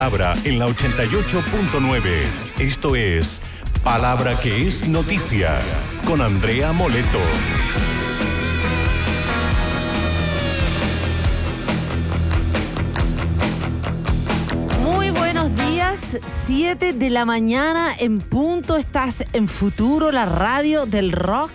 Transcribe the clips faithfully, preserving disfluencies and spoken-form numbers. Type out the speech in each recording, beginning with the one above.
Palabra en la ochenta y ocho punto nueve. Esto es Palabra que es Noticia con Andrea Moleto. Muy buenos días, siete de la mañana en punto. Estás en Futuro, la radio del rock.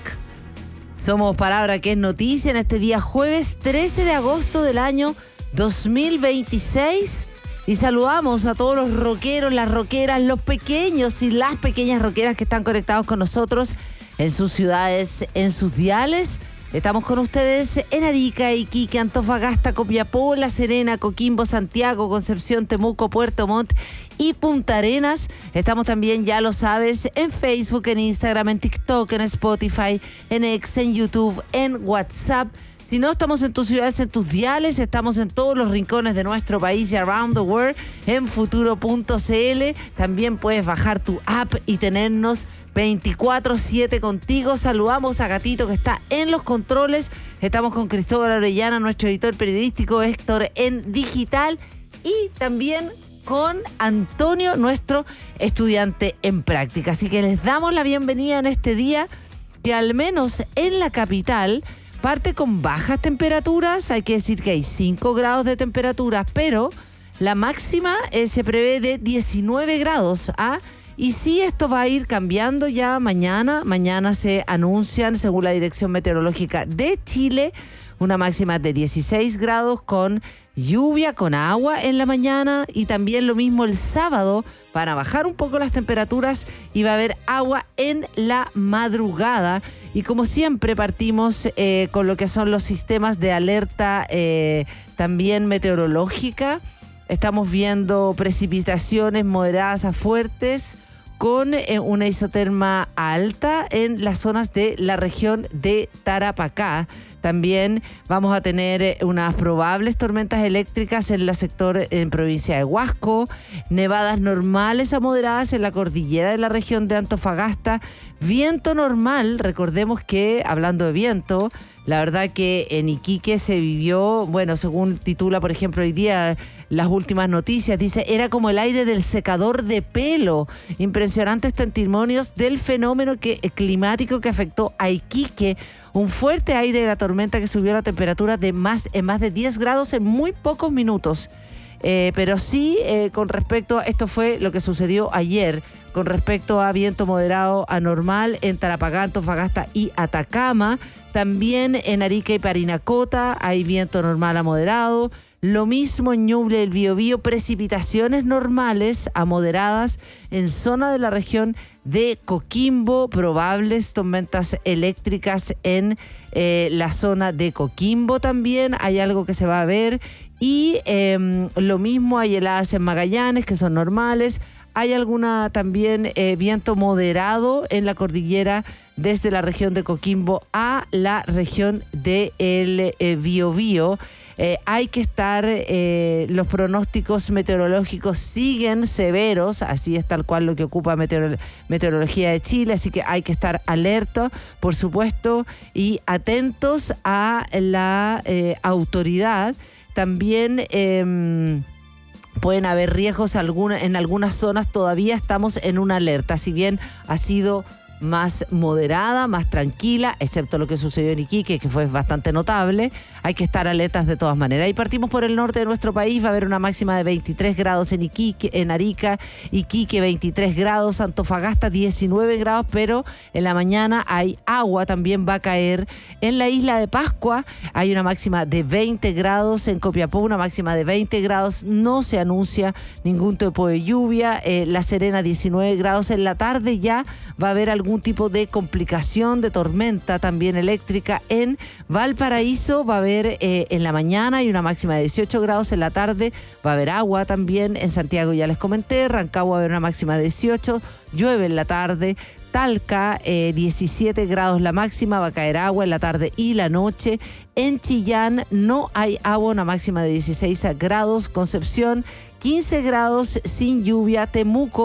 Somos Palabra que es Noticia en este día jueves trece de agosto del año dos mil veintiséis. Y saludamos a todos los rockeros, las rockeras, los pequeños y las pequeñas rockeras que están conectados con nosotros en sus ciudades, en sus diales. Estamos con ustedes en Arica, Iquique, Antofagasta, Copiapó, La Serena, Coquimbo, Santiago, Concepción, Temuco, Puerto Montt y Punta Arenas. Estamos también, ya lo sabes, en Facebook, en Instagram, en TikTok, en Spotify, en X, en YouTube, en WhatsApp. Si no estamos en tus ciudades, en tus diales, estamos en todos los rincones de nuestro país y around the world en futuro punto c l. También puedes bajar tu app y tenernos veinticuatro siete contigo. Saludamos a Gatito que está en los controles. Estamos con Cristóbal Orellana, nuestro editor periodístico, Héctor en digital, y también con Antonio, nuestro estudiante en práctica. Así que les damos la bienvenida en este día que al menos en la capital parte con bajas temperaturas. Hay que decir que hay cinco grados de temperatura, pero la máxima eh, se prevé de diecinueve grados. ¿ah? Y sí, esto va a ir cambiando ya mañana. Mañana se anuncian, según la Dirección Meteorológica de Chile, una máxima de dieciséis grados con lluvia, con agua en la mañana, y también lo mismo el sábado. Van a bajar un poco las temperaturas y va a haber agua en la madrugada. Y como siempre partimos eh, con lo que son los sistemas de alerta eh, también meteorológica. Estamos viendo precipitaciones moderadas a fuertes con eh, una isoterma alta en las zonas de la región de Tarapacá. También vamos a tener unas probables tormentas eléctricas en el sector en provincia de Huasco, nevadas normales a moderadas en la cordillera de la región de Antofagasta, viento normal. Recordemos que, hablando de viento, la verdad que en Iquique se vivió, bueno, según titula, por ejemplo, hoy día las últimas noticias, dice, era como el aire del secador de pelo. Impresionantes testimonios del fenómeno que, climático que afectó a Iquique. Un fuerte aire de la tormenta que subió la temperatura de más, en más de diez grados en muy pocos minutos. Eh, pero sí, eh, con respecto a esto fue lo que sucedió ayer, con respecto a viento moderado a normal en Tarapacá, Antofagasta y Atacama. También en Arica y Parinacota hay viento normal a moderado. Lo mismo en Ñuble, el Biobío, precipitaciones normales a moderadas en zona de la región de Coquimbo, probables tormentas eléctricas en eh, la zona de Coquimbo también, hay algo que se va a ver, y eh, lo mismo hay heladas en Magallanes, que son normales. Hay alguna también eh, viento moderado en la cordillera desde la región de Coquimbo a la región del eh, Biobío. Eh, hay que estar, eh, los pronósticos meteorológicos siguen severos, así es tal cual lo que ocupa Meteor- Meteorología de Chile, así que hay que estar alerta, por supuesto, y atentos a la eh, autoridad. También eh, pueden haber riesgos alguna, en algunas zonas. Todavía estamos en una alerta, si bien ha sido más moderada, más tranquila, excepto lo que sucedió en Iquique, que fue bastante notable. Hay que estar alertas de todas maneras. Y partimos por el norte de nuestro país. Va a haber una máxima de veintitrés grados en Iquique, en Arica, Iquique veintitrés grados, Antofagasta diecinueve grados, pero en la mañana hay agua, también va a caer. En la isla de Pascua hay una máxima de veinte grados, en Copiapó una máxima de veinte grados, no se anuncia ningún tipo de lluvia. eh, La Serena diecinueve grados, en la tarde ya va a haber algún algún tipo de complicación de tormenta también eléctrica en Valparaíso. Va a haber eh, en la mañana hay una máxima de dieciocho grados, en la tarde va a haber agua también. En Santiago ya les comenté, Rancagua va a haber una máxima de dieciocho, llueve en la tarde. Talca, eh, diecisiete grados la máxima, va a caer agua en la tarde y la noche. En Chillán no hay agua, una máxima de dieciséis grados. Concepción, quince grados sin lluvia. Temuco,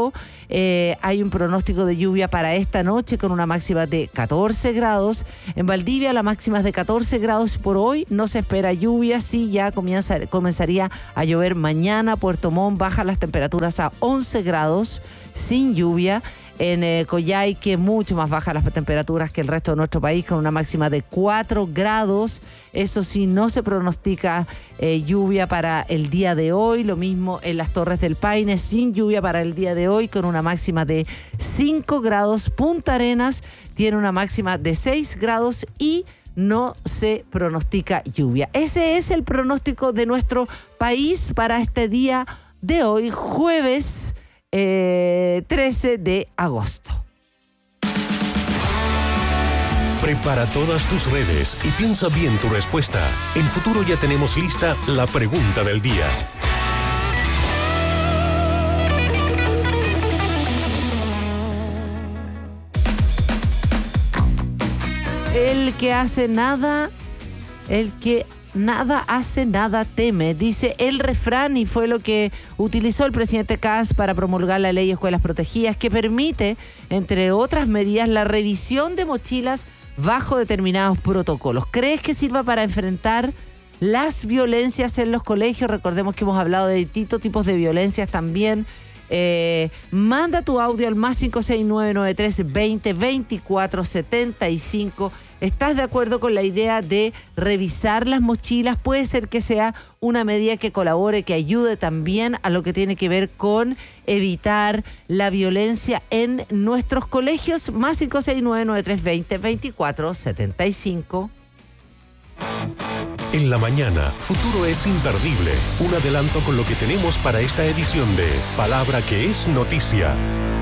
eh, hay un pronóstico de lluvia para esta noche con una máxima de catorce grados. En Valdivia la máxima es de catorce grados por hoy. No se espera lluvia, sí ya comienza, comenzaría a llover mañana. Puerto Montt baja las temperaturas a once grados sin lluvia. En eh, Coyhaique mucho más bajas las temperaturas que el resto de nuestro país, con una máxima de cuatro grados. Eso sí, no se pronostica eh, lluvia para el día de hoy. Lo mismo en las Torres del Paine, sin lluvia para el día de hoy, con una máxima de cinco grados. Punta Arenas tiene una máxima de seis grados y no se pronostica lluvia. Ese es el pronóstico de nuestro país para este día de hoy, jueves Eh, trece de agosto. Prepara todas tus redes y piensa bien tu respuesta. En Futuro ya tenemos lista la pregunta del día. El que hace nada, el que nada hace, nada teme, dice el refrán, y fue lo que utilizó el presidente Kast para promulgar la ley de escuelas protegidas, que permite, entre otras medidas, la revisión de mochilas bajo determinados protocolos. ¿Crees que sirva para enfrentar las violencias en los colegios? Recordemos que hemos hablado de distintos tipos de violencias también. Eh, manda tu audio al más cinco seis nueve nueve tres veinte veinticuatro setenta y cinco. ¿Estás de acuerdo con la idea de revisar las mochilas? Puede ser que sea una medida que colabore, que ayude también a lo que tiene que ver con evitar la violencia en nuestros colegios. Más cinco seis nueve nueve tres veinte veinticuatro setenta y cinco. En la mañana, Futuro es imperdible. Un adelanto con lo que tenemos para esta edición de Palabra que es Noticia.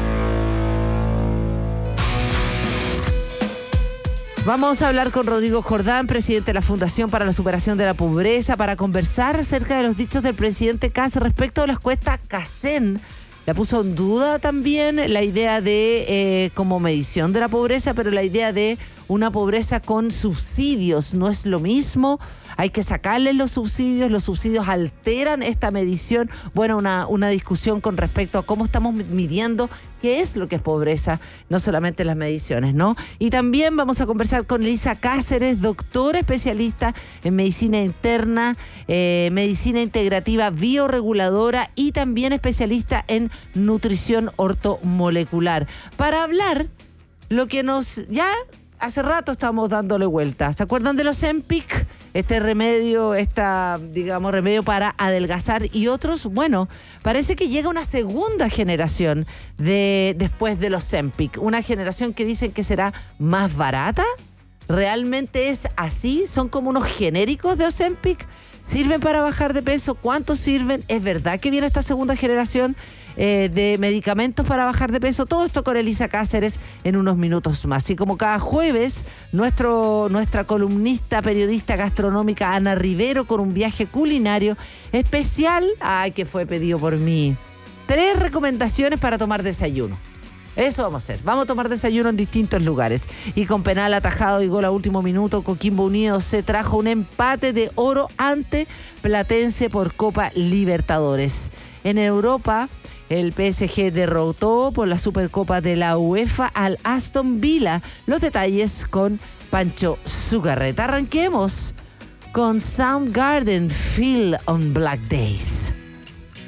Vamos a hablar con Rodrigo Jordán, presidente de la Fundación para la Superación de la Pobreza, para conversar acerca de los dichos del presidente Kast respecto a la encuesta Casen. La puso en duda también la idea de, eh, como medición de la pobreza, pero la idea de una pobreza con subsidios no es lo mismo. Hay que sacarles los subsidios, los subsidios alteran esta medición. Bueno, una, una discusión con respecto a cómo estamos midiendo qué es lo que es pobreza, no solamente las mediciones, ¿no? Y también vamos a conversar con Elisa Cáceres, doctora especialista en medicina interna, eh, medicina integrativa bioreguladora y también especialista en nutrición ortomolecular, para hablar lo que nos ya hace rato estamos dándole vuelta. ¿Se acuerdan de los Ozempic? Este remedio, esta, digamos, remedio para adelgazar y otros. Bueno, parece que llega una segunda generación de después de los Ozempic. Una generación que dicen que será más barata. ¿Realmente es así? ¿Son como unos genéricos de Ozempic? ¿Sirven para bajar de peso? ¿Cuántos sirven? ¿Es verdad que viene esta segunda generación eh, de medicamentos para bajar de peso? Todo esto con Elisa Cáceres en unos minutos más. Y como cada jueves, nuestro, nuestra columnista, periodista gastronómica Ana Rivero, con un viaje culinario especial, ay, que fue pedido por mí. Tres recomendaciones para tomar desayuno. Eso vamos a hacer. Vamos a tomar desayuno en distintos lugares. Y con penal atajado y gol a último minuto, Coquimbo Unido se trajo un empate de oro ante Platense por Copa Libertadores. En Europa, el P S G derrotó por la Supercopa de la UEFA al Aston Villa. Los detalles con Pancho Zugarreta. Arranquemos con Soundgarden, Feel on Black Days.